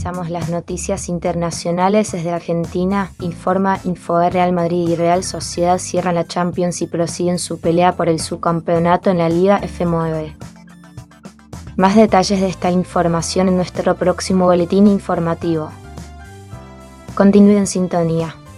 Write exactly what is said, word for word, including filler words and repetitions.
actualizamos las noticias internacionales desde Argentina. Informa Infobae. Real Madrid y Real Sociedad cierran la Champions y prosiguen su pelea por el subcampeonato en la Liga F nueve. Más detalles de esta información en nuestro próximo boletín informativo. Continúe en sintonía.